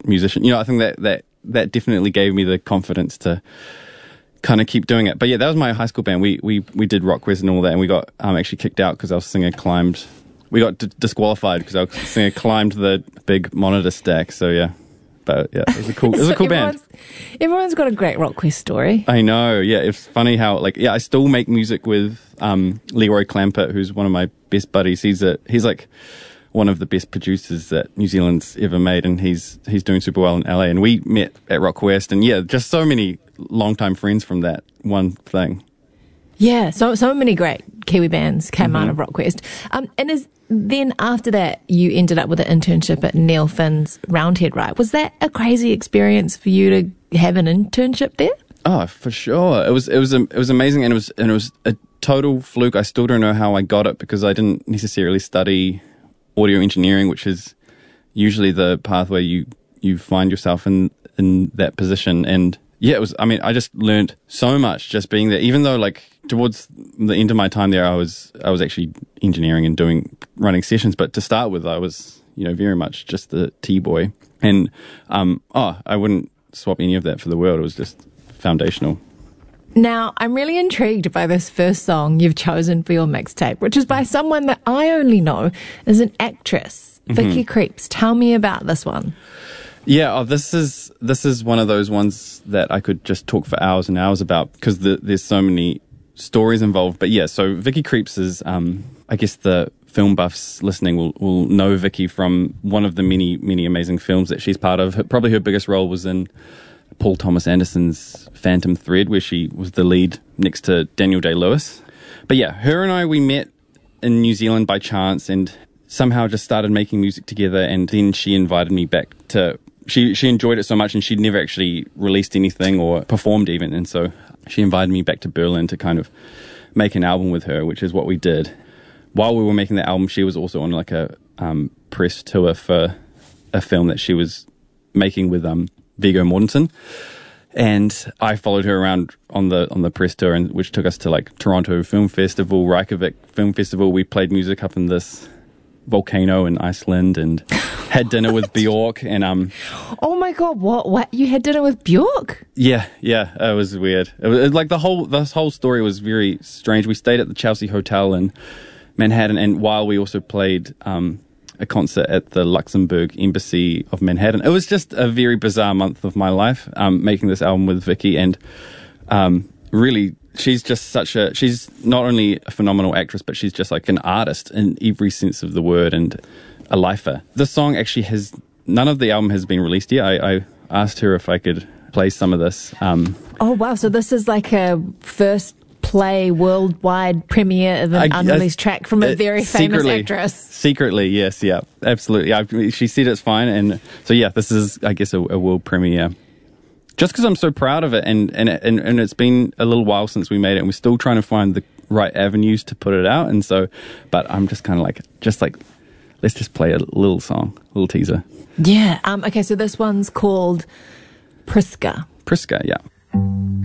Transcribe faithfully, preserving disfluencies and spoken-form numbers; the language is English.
musician. You know, I think that that that definitely gave me the confidence to kind of keep doing it. But yeah, that was my high school band. We we we did Rock Quest and all that, and we got um, actually kicked out because our singer climbed. We got d- disqualified because our singer climbed the big monitor stack. So yeah, but yeah, it was a cool, it was so a cool everyone's, band. Everyone's got a great Rock Quest story. I know. Yeah, it's funny how like yeah, I still make music with um, Leroy Clampett, who's one of my best buddies. He's a he's like one of the best producers that New Zealand's ever made, and he's he's doing super well in L A. And we met at Rock Quest, and yeah, just so many longtime friends from that one thing. Yeah, so so many great Kiwi bands came Mm-hmm. out of Rock Quest. Um, and is then after that you ended up with an internship at Neil Finn's Roundhead, right? Was that a crazy experience for you to have an internship there? Oh, for sure. It was it was it was amazing, and it was and it was a total fluke. I still don't know how I got it because I didn't necessarily study audio engineering, which is usually the pathway you you find yourself in in that position. And yeah, it was, I mean, I just learned so much just being there, even though like towards the end of my time there, I was I was actually engineering and doing running sessions. But to start with, I was, you know, very much just the T-boy. And um oh, I wouldn't swap any of that for the world. It was just foundational. Now, I'm really intrigued by this first song you've chosen for your mixtape, which is by someone that I only know as an actress, Vicky Mm-hmm. Creeps. Tell me about this one. Yeah, oh, this is this is one of those ones that I could just talk for hours and hours about because the, there's so many stories involved. But yeah, so Vicky Creeps is, um, I guess the film buffs listening will, will know Vicky from one of the many, many amazing films that she's part of. Her, probably her biggest role was in Paul Thomas Anderson's Phantom Thread, where she was the lead next to Daniel Day-Lewis. But yeah, her and I, we met in New Zealand by chance and somehow just started making music together. And then she invited me back to... She she enjoyed it so much, and she'd never actually released anything or performed even. And so she invited me back to Berlin to kind of make an album with her, which is what we did. While we were making the album, she was also on like a um, press tour for a film that she was making with um, Viggo Mortensen. And I followed her around on the on the press tour, and which took us to like Toronto Film Festival, Reykjavik Film Festival. We played music up in this volcano in Iceland and had dinner with Bjork. And um Oh my God, what? What? You had dinner with Bjork? yeah, yeah, it was weird. It was, it, like the whole this whole story was very strange. We stayed at the Chelsea Hotel in Manhattan, and while we also played um a concert at the Luxembourg Embassy of Manhattan. It was just a very bizarre month of my life, um, making this album with Vicky, and um, really, she's just such a, she's not only a phenomenal actress, but she's just like an artist in every sense of the word and a lifer. The song actually has, none of the album has been released yet. I, I asked her if I could play some of this. Um, Oh, wow. So this is like a first play worldwide premiere of an I- unreleased I- track from a it- very famous secretly- actress. Secretly, yes, yeah, absolutely. I, she said it's fine, and so yeah, this is, I guess, a, a world premiere. Just because I'm so proud of it, and, and and and it's been a little while since we made it, and we're still trying to find the right avenues to put it out, and so, but I'm just kind of like, just like, let's just play a little song, a little teaser. Yeah. Um, okay, so this one's called Priska. Priska, yeah.